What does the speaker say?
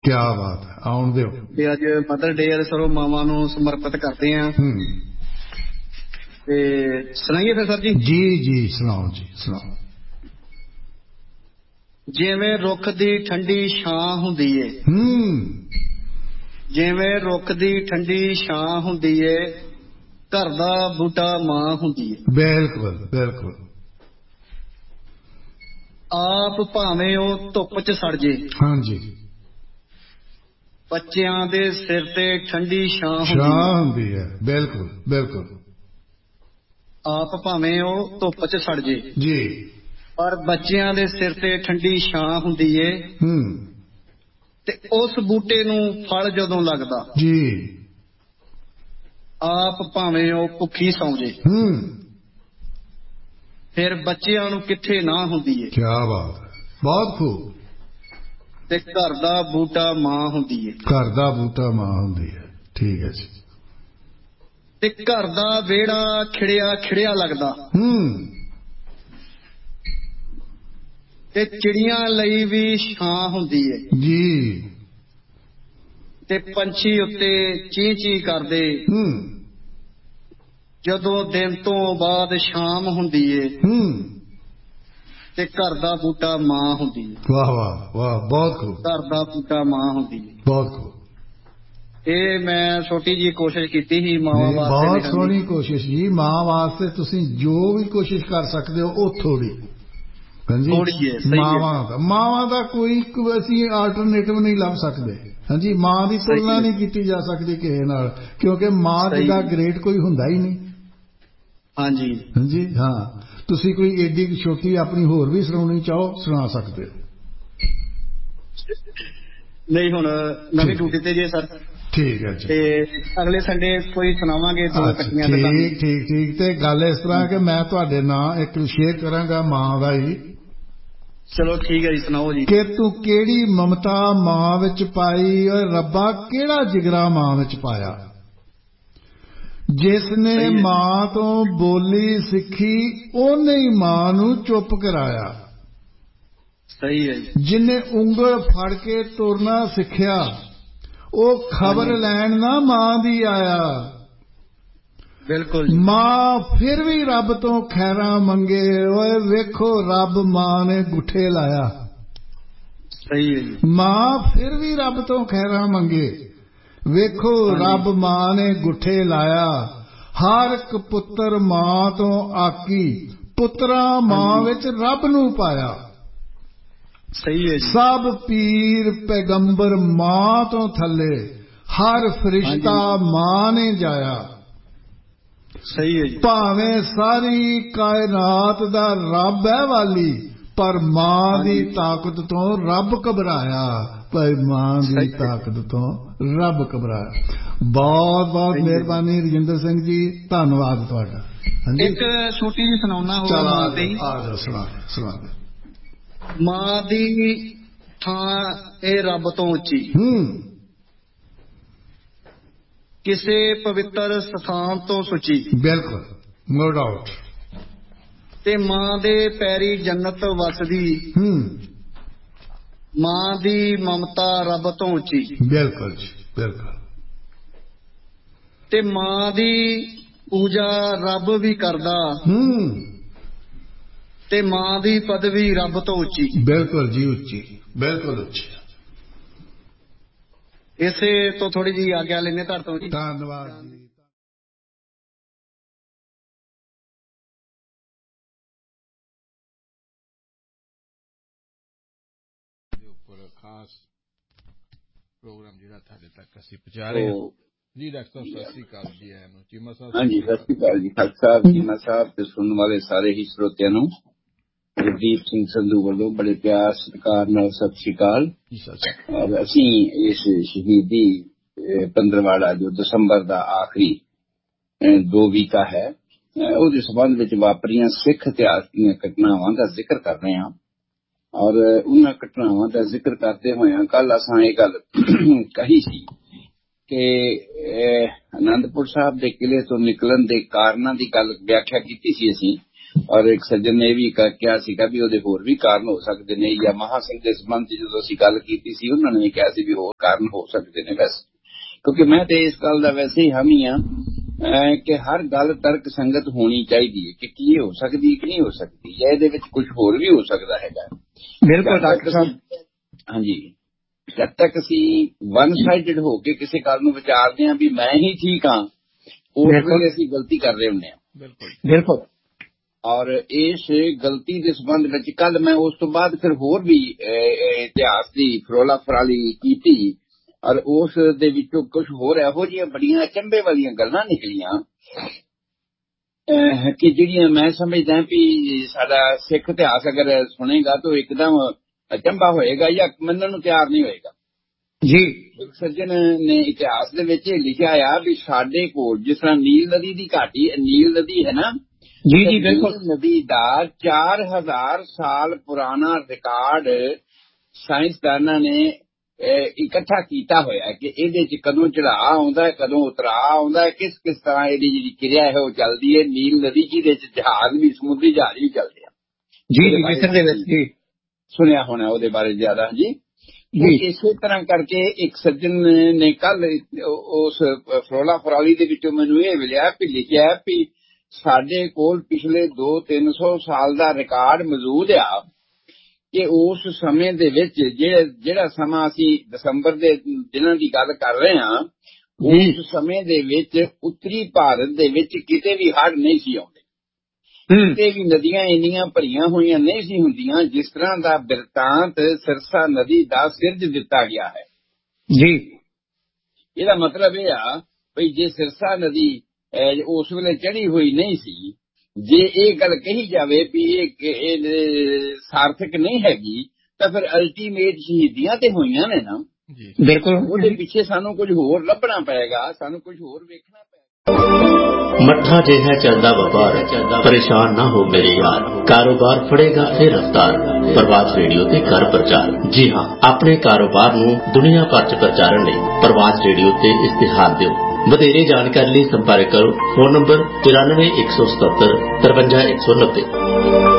क्या बात है, आउण दिओ। ते अज मदर डे सर मावां नूं समर्पित करते हैं। ते सुनाइए फिर सर जी। जी जी सुनाओ जी सुनाओ। जिवें रुख दी ठंडी छां हुंदी है, जिवें रुख दी ठंडी छां हुंदी है, घर दा बूटा मां हुंदी है। बिल्कुल बिल्कुल। आप भावें ओ धुप च सड़ जे, हाँ जी, बच्चियां दे सिर ते ठंडी छां हुंदी है। बिल्कुल बिल्कुल। आप भावें ओ धुप च सड़ जे जी, पर बच्चियां दे सिर ते ठंडी छां हुंदी है। ते उस बूटे नूं फल जदों लगदा जी, आप भावें ओ भुखी सौं जे, फिर बच्चियां नूं किथे ना हुंदी है। क्या बात है, बहुत खूब। ते घर दा बूटा मां हुंदी है। घर दा बूटा मां हुंदी है, ठीक है जी। ते घर दा वेड़ा खिड़िया खिड़िया लगदा, ते चिड़ियां लई भी छां हुंदी है जी। ते पंछी उत्ते चीं चीं करदे जदों दिन तो बाद शाम हुंदी है। ते घर दा बूटा मां हुंदी है। वाह वाह वाह, बहुत खूब। घर दा बूटा मां हुंदी है, बहुत खूब। ये मैं छोटी जी कोशिश की ही मावां वास्ते। बहुत सोहनी कोशिश जी, मां वास्ते तुसीं जो भी कोशिश कर सकते हो वो थोड़ी मावां दा कोई असीं आल्टरनेटिव नहीं लभ सकते। हाँ जी, मां की तुलना नहीं की जा सकती किसी नाल, क्योंकि मां जिदा ग्रेट कोई हुंदा ही नहीं। हाँ जी हाँ जी हाँ, तुसीं कोई एडी छोटी अपनी होर भी सुनानी चाहो सुना सकते हो। नहीं हुण नवीं ड्यूटी ते जे सर। ठीक है जी, अगले संडे कोई सुनावांगे दो कट्टियां। ठीक ठीक ठीक। ते गल इस तरह कि मैं तुहाडे नाल एक शेयर करांगा मां दा ही। चलो ठीक है जी, सुनाओ जी। कि तू केड़ी ममता मां विच पाई और रब्बा केड़ा जिगरा मां विच पाया, जिसने मां तो बोली सिखी ओने ही मां नू चुप कराया। सही है। जिन्हें उंगल फड़ के तुरना सिखिया ओ खबर लैन ना मां दी आया। बिल्कुल। मां फिर भी रब तो खैरा मंगे, ओए वेखो रब मां ने गुठे लाया। सही है। मां फिर भी रब तो खैरा मंगे, वेखो रब मां ने गुठे लाया। हर एक पुत्र मां तो आकी, पुत्रा मां विच रब नू पाया। सही है। सब पीर पैगंबर मां तो थले, हर फरिश्ता मां ने जाया। सही है। भावें सारी कायनात दा रब है वाली, पर मां दी ताकत तो रब घबराया। भाई मां दी ताकत तो रब घबराया। बहुत बहुत मेहरबानी रजिंदर सिंह जी, धन्यवाद तुहाडा। एक छोटी जी सुनाउना होगा मां ते ही। आ जाओ सुना सुना। मां दी थां ए रब तो उची, किसे पवित्र स्थान तो सुची। बिल्कुल, नो डाउट। ते मां दे पैरी जन्नत वसदी, मां दी ममता रब तो उची। बिल्कुल जी बिल्कुल। ते मां दी पूजा रब भी करदा, ते मां दी पदवी रब तो उची। बिल्कुल जी उची, बिल्कुल उची। इसे तो थोड़ी जी आज्ञा लेने तुहाडे तो जी। धन्यवाद जी। खास प्रोग्राम जिहड़ा तुहाडे तक असीं पहुंचा रहे हैं जी। डॉक्टर साहब सत श्री अकाल जी। चीमा साहब। हाँ जी, सत श्री अकाल जी खालसा साहब, चीमा साहब ते सुनने वाले सारे ही श्रोतिਆਂ ਨੂੰ गुरदीप सिंह संधू ਵੱਲੋਂ बड़े प्यार सत्कार नाल सत श्री अकाल। और ਅਸੀਂ ਇਸ ਸ਼ਹੀਦੀ ਪੰਦਰਵਾੜਾ ਜੋ ਦਸੰਬਰ ਦਾ ਆਖਰੀ 2 ਵੀਕਾ ਹੈ ਉਹਦੇ ਸੰਬੰਧ ਵਿੱਚ ਵਾਪਰੀਆਂ ਸਿੱਖ ਇਤਿਹਾਸ ਦੀਆਂ ਘਟਨਾਵਾਂ ਦਾ ਜ਼ਿਕਰ ਕਰ ਰਹੇ ਹਾਂ। और उन्हां घटनावां का जिक्र करते हुए कल असां ये गल कही सी कि आनंदपुर साहब के किले तो निकलन के कारणां की गल व्याख्या की सी असीं ਔਰ ਇੱਕ ਸੱਜਣ ਨੇ ਇਹ ਵੀ ਕਿਹਾ ਸੀਗਾ ਵੀ ਉਹਦੇ ਹੋਰ ਵੀ ਕਾਰਨ ਹੋ ਸਕਦੇ ਨੇ, ਜਾਂ ਮਹਾਂ ਸਿੰਘ ਦੇ ਸੰਬੰਧ ਚ ਜਦੋਂ ਅਸੀਂ ਗੱਲ ਕੀਤੀ ਸੀ ਉਹਨਾਂ ਨੇ ਵੀ ਕਿਹਾ ਸੀ ਵੀ ਹੋਰ ਕਾਰਨ ਹੋ ਸਕਦੇ ਨੇ। ਵੈਸੇ ਕਿਉਂਕਿ ਮੈਂ ਤੇ ਇਸ ਗੱਲ ਦਾ ਵੈਸੇ ਹੀ ਹਾਮੀ ਹਾਂ ਕਿ ਹਰ ਗੱਲ ਤਰਕ ਸੰਗਤ ਹੋਣੀ ਚਾਹੀਦੀ ਹੈ ਕਿ ਕੀ ਹੋ ਸਕਦੀ ਕਿ ਨਹੀਂ ਹੋ ਸਕਦੀ, ਜਾਂ ਇਹਦੇ ਵਿੱਚ ਕੁਝ ਹੋਰ ਵੀ ਹੋ ਸਕਦਾ ਹੈਗਾ। ਬਿਲਕੁਲ ਡਾਕਟਰ ਸਾਹਿਬ। ਹਾਂਜੀ, ਜਦ ਤੱਕ ਅਸੀਂ ਵਨ ਸਾਈਡਡ ਹੋ ਕੇ ਕਿਸੇ ਗੱਲ ਨੂੰ ਵਿਚਾਰਦੇ ਹਾਂ ਵੀ ਮੈਂ ਹੀ ਠੀਕ ਹਾਂ, ਉਸ ਵੇਲੇ ਅਸੀਂ ਗਲਤੀ ਕਰ ਰਹੇ ਹੁੰਦੇ ਹਾਂ। ਬਿਲਕੁਲ। ਔਰ ਇਸ ਗਲਤੀ ਦੇ ਸੰਬੰਧ ਵਿੱਚ ਕੱਲ ਮੈਂ ਉਸ ਤੋਂ ਬਾਅਦ ਫਿਰ ਹੋਰ ਵੀ ਇਤਿਹਾਸ ਦੀ ਫਰੋਲਾ ਫਰਾਲੀ ਕੀਤੀ, ਔਰ ਉਸ ਦੇ ਵਿੱਚੋਂ ਕੁਝ ਹੋਰ ਇਹੋ ਜਿਹੀਆਂ ਬੜੀਆਂ ਅਚੰਭੇ ਵਾਲੀਆਂ ਗੱਲਾਂ ਨਿਕਲੀਆਂ ਕਿ ਜਿਹੜੀਆਂ ਮੈਂ ਸਮਝਦਾ ਵੀ ਸਾਡਾ ਸਿੱਖ ਇਤਿਹਾਸ ਅਗਰ ਸੁਣੇਗਾ ਤਾਂ ਇੱਕਦਮ ਅਚੰਭਾ ਹੋਏਗਾ ਜਾਂ ਮੰਨਣ ਨੂੰ ਤਿਆਰ ਨਹੀਂ ਹੋਏਗਾ ਜੀ। ਇੱਕ ਸੱਜਣ ਨੇ ਇਤਿਹਾਸ ਦੇ ਵਿੱਚ ਲਿਖਿਆ ਆ ਵੀ ਸਾਡੇ ਕੋਲ ਜਿਸ ਤਰ੍ਹਾਂ ਨੀਲ ਨਦੀ ਦੀ ਘਾਟੀ, ਨੀਲ ਨਦੀ ਹੈ ਨਾ ਜੀ ਜੀ ਬਿਲਕੁਲ, ਨਦੀ ਦਾ 4000 ਸਾਲ ਪੁਰਾਣਾ ਰਿਕਾਰਡ ਸਾਇੰਸਦਾਨਾਂ ਨੇ ਇਕੱਠਾ ਕੀਤਾ ਹੋਇਆ ਕਿ ਇਹਦੇ ਚ ਕਦੋਂ ਚੜਾਅ ਆਉਂਦਾ, ਕਦੋਂ ਉਤਰਾਅ ਆਉਂਦਾ, ਕਿਸ ਕਿਸ ਤਰ੍ਹਾਂ ਇਹਦੀ ਜਿਹੜੀ ਕਿਰਿਆ ਹੈ ਉਹ ਚੱਲਦੀ ਹੈ। ਨੀਲ ਨਦੀ ਜਿਹਦੇ ਚ ਜਹਾਜ਼ ਵੀ, ਸਮੁੰਦਰੀ ਜਹਾਜ਼ ਵੀ ਚੱਲਦੇ ਆ ਜੀ ਜੀ, ਮਿਸਰ ਦੇ ਵਿੱਚ ਜੀ ਸੁਣਿਆ ਹੋਣਾ ਉਹਦੇ ਬਾਰੇ ਜ਼ਿਆਦਾ ਜੀ। ਇਸੇ ਤਰ੍ਹਾਂ ਕਰਕੇ ਇੱਕ ਸੱਜਣ ਨੇ ਕੱਲ ਉਸ ਫਰੋਲਾ ਫਰਾਲੀ ਦੇ ਵਿੱਚੋਂ ਮੈਨੂੰ ਇਹ ਮਿਲਿਆ ਵੀ ਲਿਖਿਆ ਵੀ ਸਾਡੇ ਕੋਲ ਪਿਛਲੇ 200-300 ਸਾਲ ਦਾ ਰਿਕਾਰਡ ਮੌਜੂਦ ਆ ਕਿ ਉਸ ਸਮੇਂ ਦੇ ਵਿੱਚ ਜਿਹੜਾ ਸਮਾਂ ਅਸੀਂ ਦਸੰਬਰ ਦੇ ਦਿਨਾਂ ਦੀ ਗੱਲ ਕਰ ਰਹੇ ਹਾਂ, ਉਸ ਸਮੇਂ ਦੇ ਵਿੱਚ ਉੱਤਰੀ ਭਾਰਤ ਦੇ ਵਿੱਚ ਕਿਤੇ ਵੀ ਹੜ੍ਹ ਨਹੀਂ ਸੀ ਆਉਂਦੇ, ਕਿਤੇ ਵੀ ਨਦੀਆਂ ਇੰਨੀਆਂ ਭਰੀਆਂ ਹੋਈਆਂ ਨਹੀਂ ਸੀ ਹੁੰਦੀਆਂ ਜਿਸ ਤਰ੍ਹਾਂ ਦਾ ਬਿਰਤਾਂਤ ਸਿਰਸਾ ਨਦੀ ਦਾ ਸਿਰਜ ਦਿੱਤਾ ਗਿਆ ਹੈ ਜੀ। ਇਹਦਾ ਮਤਲਬ ਇਹ ਆ ਵੀ ਜੇ ਸਿਰਸਾ ਨਦੀ ਉਸ ਵੇਲੇ ਚੜੀ ਹੋਈ ਨਹੀਂ ਸੀ, ਜੇ ਇਹ ਗੱਲ ਕਹੀ ਜਾਵੇ ਵੀ ਇਹ ਸਾਰਥਕ ਨਹੀਂ ਹੈਗੀ, ਤਾਂ ਫਿਰ ਅਲਟੀਮੇਟ ਸ਼ਹੀਦੀਆਂ ਤੇ ਹੋਈਆਂ ਨੇ ਨਾ। ਬਿਲਕੁਲ, ਉਹਦੇ ਪਿੱਛੇ ਸਾਨੂੰ ਕੁਝ ਹੋਰ ਲੱਭਣਾ ਪਏਗਾ, ਸਾਨੂੰ ਕੁਝ ਹੋਰ ਵੇਖਣਾ ਪਏਗਾ। ਮੱਠਾ ਜਿਹਾ ਚੱਲਦਾ ਵਪਾਰ, ਪਰੇਸ਼ਾਨ ਨਾ ਹੋ ਮੇਰੇ ਯਾਰ, ਕਾਰੋਬਾਰ ਫੜੇਗਾ ਫਿਰ ਰਫਤਾਰ। ਪ੍ਰਵਾਸ ਰੇਡੀਓ ਤੇ ਕਰ ਪ੍ਰਚਾਰ। ਜੀ ਹਾਂ, ਆਪਣੇ ਕਾਰੋਬਾਰ ਨੂੰ ਦੁਨੀਆ ਭਰ ਚ ਪ੍ਰਚਾਰਨ ਲਈ ਪ੍ਰਵਾਸ ਰੇਡੀਓ ਤੇ ਇਸ਼ਤਿਹਾਰ ਦਿਓ। ਵਧੇਰੇ ਜਾਣਕਾਰੀ ਲਈ ਸੰਪਰਕ ਕਰੋ ਫੋਨ ਨੰਬਰ 93 177 53 190।